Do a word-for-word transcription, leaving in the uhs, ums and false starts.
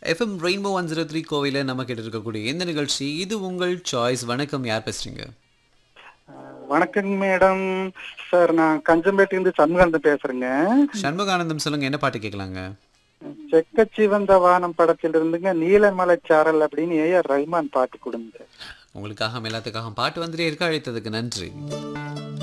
FM rainbow one zero three கோவில நம்ம கிட்ட இருக்கக்கூடிய இந்த நிகழ்ச்சி இது உங்கள் சாய்ஸ். வணக்கம், யார் பேசுறீங்க? வணக்கம் மேடம். சார் நான் கஞ்சம்பேட்டிலிருந்து சண்முகானந்தம் பேசுறேங்க. சண்முகானந்தம், சொல்லுங்க, என்ன பாட்டு கேட்கலாங்க? செக்கச்சி வந்த வானம் படத்தில் இருந்துங்க நீலமலை சாரல் அப்படின்னு ஏஆர் ரஹ்மான் பாட்டு கொடுங்க. உங்களுக்காக எல்லாத்துக்காக பாட்டு வந்துட்டே இருக்க, அழைத்ததுக்கு நன்றி.